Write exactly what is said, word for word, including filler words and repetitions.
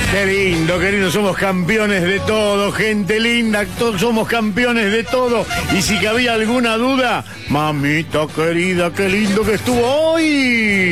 Qué lindo, qué lindo, somos campeones de todo, gente linda, todos somos campeones de todo. Y si cabía alguna duda, mamita querida, qué lindo que estuvo hoy.